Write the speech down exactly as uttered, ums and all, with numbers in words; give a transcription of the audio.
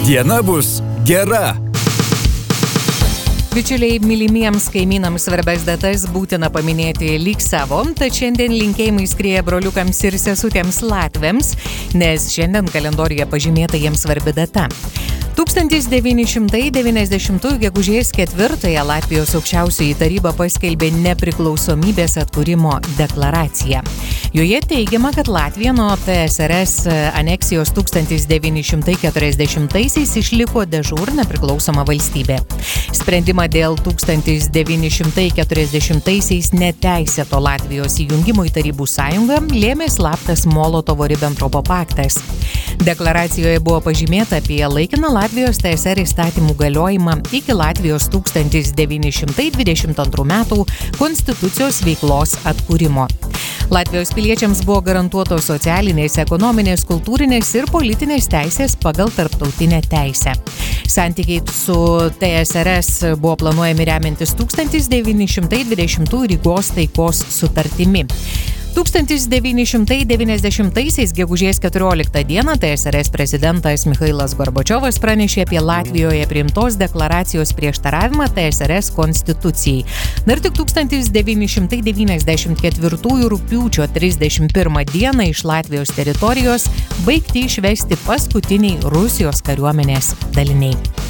Diena bus gera. Bičiuliai, mylimiems kaimynams svarbias datas būtina paminėti lyg savo, tad šiandien linkėjimai skrieja broliukams ir sesutėms latviams, nes šiandien kalendoriuje pažymėta jiems svarbi data. tūkstantis devyni šimtai devyniasdešimtųjų gegužės ketvirtąją Latvijos aukščiausioji taryba paskelbė nepriklausomybės atkūrimo deklaraciją. Joje teigiama, kad Latvija nuo T S R S aneksijos tūkstantis devyni šimtai keturiasdešimtaisiais išliko de jure nepriklausoma valstybė. Sprendimą dėl tūkstantis devyni šimtai keturiasdešimtaisiais neteisėto Latvijos įjungimo į Tarybų sąjungą lėmė slaptas Molotovo-Ribentropo paktas. Deklaracijoje buvo pažymėta apie laikiną Latvijos T S R įstatymų galiojimą iki Latvijos tūkstantis devyni šimtai dvidešimt antrų metų konstitucijos veiklos atkūrimo. Latvijos piliečiams buvo garantuotos socialinės, ekonominės, kultūrinės ir politinės teisės pagal tarptautinę teisę. Santykiai su T S R S buvo planuojami remiantis tūkstantis devyni šimtai dvidešimtųjų Rygos taikos sutartimi. tūkstantis devyni šimtai devyniasdešimtaisiais gegužės keturioliktą dieną T S R S prezidentas Michailas Gorbačiovas pranešė apie Latvijoje priimtos deklaracijos prieštaravimą T S R S konstitucijai. Dar tik tūkstantis devyni šimtai devyniasdešimt ketvirtųjų rugpjūčio trisdešimt pirmą dieną iš Latvijos teritorijos baigti išvesti paskutiniai Rusijos kariuomenės daliniai.